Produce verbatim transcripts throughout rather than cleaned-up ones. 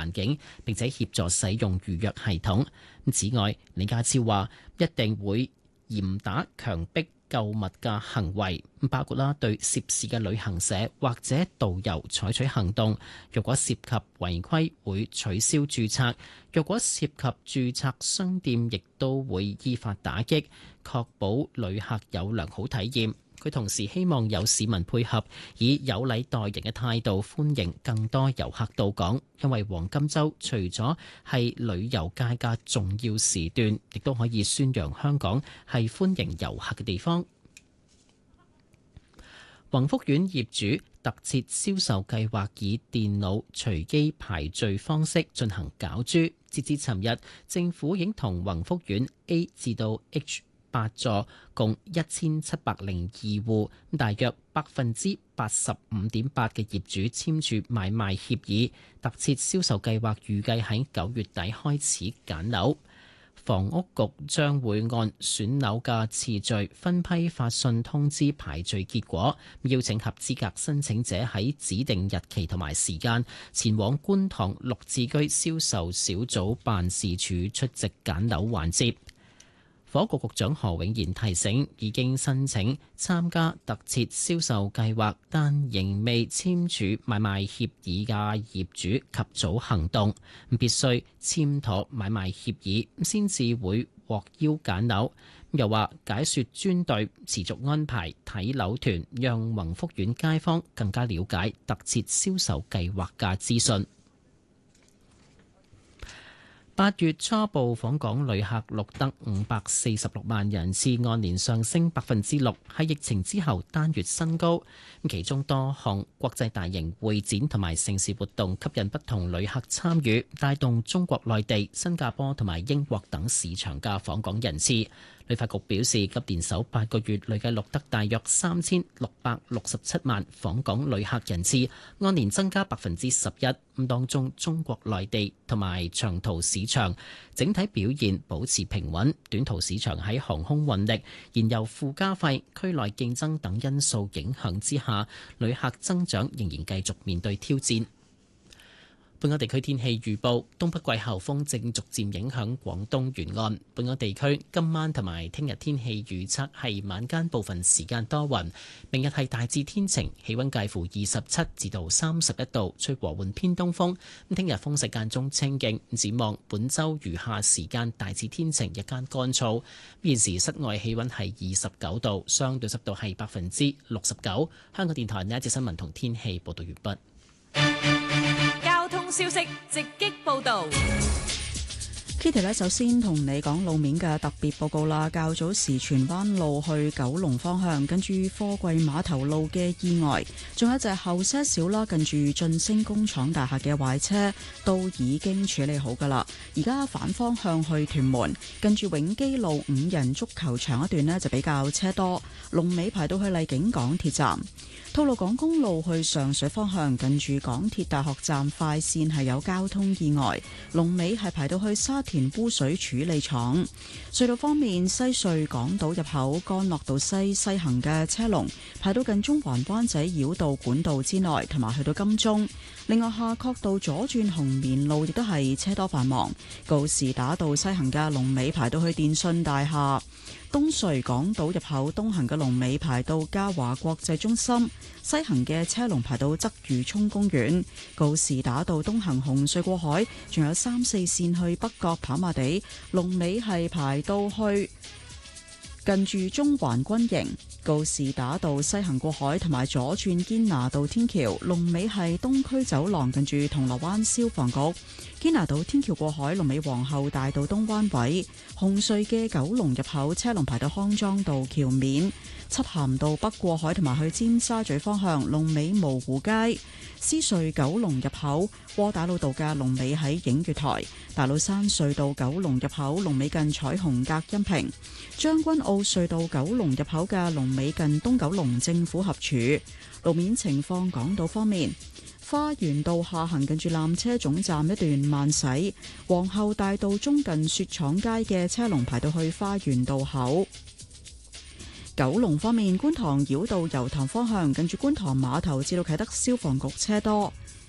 環境，並且協助使用預約系統。此外，李家超話一定會嚴打強迫購物嘅行為，包括啦對涉事嘅旅行社或者導遊採取行動。若果涉及違規，會取消註冊；若果涉及註冊商店，亦都會依法打擊，確保旅客有良好體驗。佢同時希望有市民配合，以有禮待人嘅態度歡迎更多遊客到港，因為黃金週除咗係旅遊界嘅重要時段，亦都可以宣揚香港係歡迎遊客嘅地方。宏福苑業主特設銷售計劃以電腦隨機排序方式進行攪珠，截至尋日，政府已經同宏福苑 A 至到 H八座共一千七百零二戶，大約百分之八十五點八嘅業主簽署買賣協議。特設銷售計劃預計喺九月底開始揀樓。房屋局將會按選樓嘅次序分批發信通知排序結果，邀請合資格申請者喺指定日期同埋時間前往觀塘綠置居銷售小組辦事處出席揀樓環節。房屋局局長何永賢提醒，已經申請參加特設銷售計劃但仍未簽署買賣協議嘅業主及早行動，必須簽妥買賣協議先至會獲邀揀樓。又話解說專隊持續安排睇樓團，讓宏福苑街坊更加了解特設銷售計劃嘅資訊。八月初步訪港旅客錄得五百四十六萬人次，按年上升百分之六，係疫情之後單月新高。其中多項國際大型會展同埋盛事活動吸引不同旅客參與，帶動中國內地、新加坡同埋英國等市場嘅訪港人次。旅發局表示，今年首八個月累計錄得大約三千六百六十七萬訪港旅客人次，按年增加百分之十一。咁當中，中國內地同埋長途市場整體表現保持平穩，短途市場喺航空運力、燃油附加費、區內競爭等因素影響之下，旅客增長仍然繼續面對挑戰。本港地區天氣預報，東北季候風正逐漸影響廣東沿岸。本港地區今晚同埋聽日天氣預測係晚間部分時間多雲，明日係大致天晴，氣溫介乎二十七至到三十一度，吹和緩偏東風。咁聽日風勢間中清勁。展望本週餘下時間大致天晴，日間乾燥。現時室外氣溫係二十九度，相對濕度係百分之六十九。香港電台呢一節新聞同天氣報道完畢。 交通消息直擊報道。 Kitty 咧，首先同你講路面嘅特別報告啦。較早時荃灣路去九龍方向，跟住貨櫃碼頭路嘅意外，仲有就係後些少啦，近住晉升工廠大廈嘅壞車都已經處理好噶啦。而家反方向去屯門，跟住永基路五人足球場一段呢，就比較車多，龍尾排到去荔景港鐵站。吐露港公路去上水方向，近住港鐵大學站快線係有交通意外，龍尾係排到去沙田污水處理廠。隧道方面，西隧港島入口干諾道西西行嘅車龍排到近中環灣仔繞道管道之內，同埋去到金鐘。另外，夏慤道左轉紅棉路亦都係車多繁忙，告士打道西行嘅龍尾排到去電訊大廈。東隧港島入口東行嘅龍尾排到嘉華國際中心，西行嘅車龍排到鰂魚涌公園。告士打道東行紅隧過海，仲有三四線去北角跑馬地，龍尾係排到去近住中環軍營。告士打道西行過海同埋左轉堅拿道天橋，龍尾係東區走廊近住銅鑼灣消防局。堅拿道天橋過海，龍尾皇后大道東灣位。紅隧嘅九龍入口車龍排到康莊道橋面。漆咸道北過海同埋去尖沙咀方向，龍尾蕪湖街。獅隧九龍入口窩打老道嘅龍尾喺映月台。大老山隧道九龍入口龍尾近彩虹隔音屏。將軍澳隧道九龍入口嘅龍尾近東九龍政府合署。路面情況，港島方面，花園道下行近住纜車總站一段慢駛，皇后大道中近雪廠街嘅車龍排到去花園道口。九龍方面，觀塘繞道油塘方向近住觀塘碼頭至到啟德消防局車多。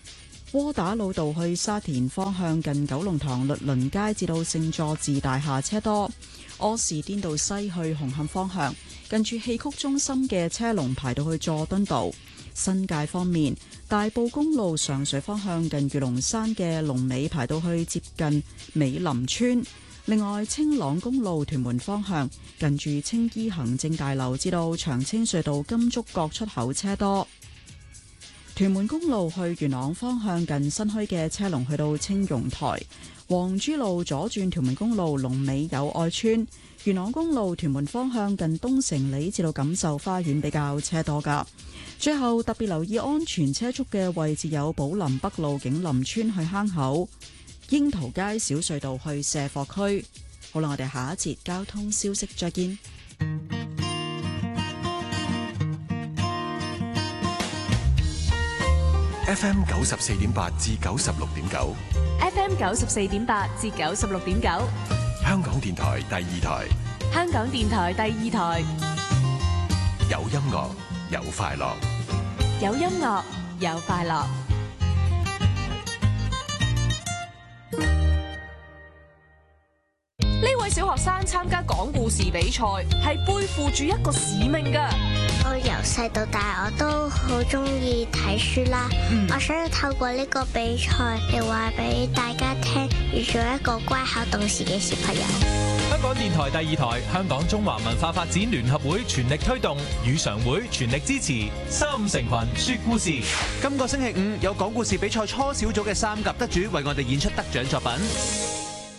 窩打老道去沙田方向近九龍塘律倫街至到聖佐治大廈車多。柯士甸道西去紅磡方向，近住戲曲中心嘅車龍排到去佐敦道。新界方面，大埔公路上水方向近御龍山嘅龍尾排到去接近美林村。另外，青朗公路屯門方向近住青衣行政大樓至到長青隧道金竹角出口車多。屯門公路去元朗方向近新墟嘅車龍去到青榕台。黃珠路左轉屯門公路龍尾友愛村。元朗公路屯門方向近東城里至到錦繡花園比較車多噶。最後特別留意安全車速嘅位置有寶林北路景林村去坑口、櫻桃街小隧道去卸貨區。好啦，我哋下一節交通消息再見。 F M 九十四點八至九十六點九 F M 九十四點八至九十六點九， 香港電台第二台， 香港電台第二台， 有音樂有快樂， 有音樂有快樂。呢位小學生參加講故事比賽，係背負住一個使命㗎。 我由細到大我都好中意睇書啦，嗯、我想要透過呢個比賽嚟話俾大家聽，要做一個乖巧懂事嘅小朋友。 香港電台第二台，香港中華文化發展聯合會全力推動，語常會全力支持三五成群說故事。 今個星期五有講故事比賽初小組嘅三甲得主為我哋演出得獎作品。